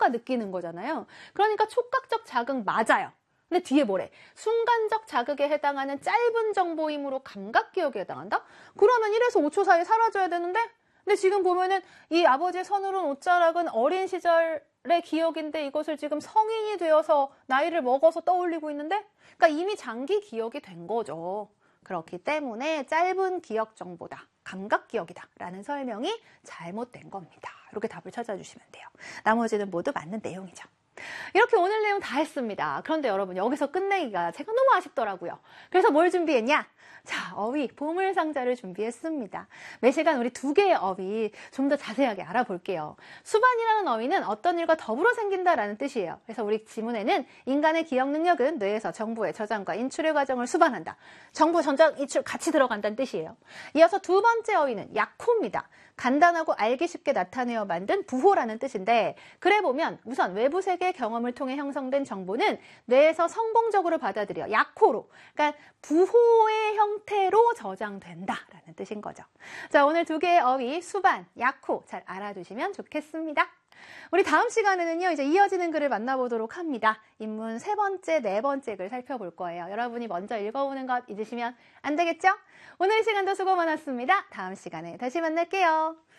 효과 느끼는 거잖아요. 그러니까 촉각적 자극 맞아요. 근데 뒤에 뭐래? 순간적 자극에 해당하는 짧은 정보이므로 감각기억에 해당한다? 그러면 1에서 5초 사이에 사라져야 되는데? 근데 지금 보면은 이 아버지의 서늘한 옷자락은 어린 시절의 기억인데 이것을 지금 성인이 되어서 나이를 먹어서 떠올리고 있는데? 그러니까 이미 장기 기억이 된 거죠. 그렇기 때문에 짧은 기억 정보다, 감각 기억이다 라는 설명이 잘못된 겁니다. 이렇게 답을 찾아주시면 돼요. 나머지는 모두 맞는 내용이죠. 이렇게 오늘 내용 다 했습니다. 그런데 여러분 여기서 끝내기가 제가 너무 아쉽더라고요. 그래서 뭘 준비했냐? 자, 어휘, 보물상자를 준비했습니다. 매시간 우리 2개의 어휘 좀 더 자세하게 알아볼게요. 수반이라는 어휘는 어떤 일과 더불어 생긴다라는 뜻이에요. 그래서 우리 지문에는 인간의 기억 능력은 뇌에서 정보의 저장과 인출의 과정을 수반한다. 정보 저장, 인출 같이 들어간다는 뜻이에요. 이어서 2번째 어휘는 약호입니다. 간단하고 알기 쉽게 나타내어 만든 부호라는 뜻인데 그래 보면 우선 외부 세계 경험을 통해 형성된 정보는 뇌에서 성공적으로 받아들여 약호로, 그러니까 부호의 형태로 저장된다라는 뜻인 거죠. 자, 오늘 2개의 어휘 수반, 약호 잘 알아두시면 좋겠습니다. 우리 다음 시간에는요, 이제 이어지는 글을 만나보도록 합니다. 인문 3번째, 4번째 글 살펴볼 거예요. 여러분이 먼저 읽어오는 것 잊으시면 안 되겠죠? 오늘 이 시간도 수고 많았습니다. 다음 시간에 다시 만날게요.